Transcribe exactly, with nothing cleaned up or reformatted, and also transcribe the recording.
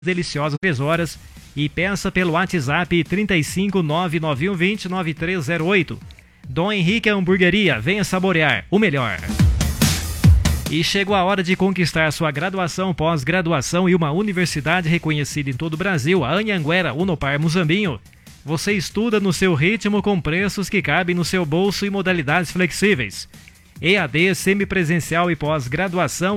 deliciosas três horas e peça pelo WhatsApp trinta e cinco, nove nove um vinte, nove três zero oito. Dom Henrique Hamburgueria, venha saborear o melhor. E chegou a hora de conquistar sua graduação, pós-graduação e uma universidade reconhecida em todo o Brasil, a Anhanguera Unopar Muzambinho. Você estuda no seu ritmo com preços que cabem no seu bolso e modalidades flexíveis. E A D, semipresencial e pós-graduação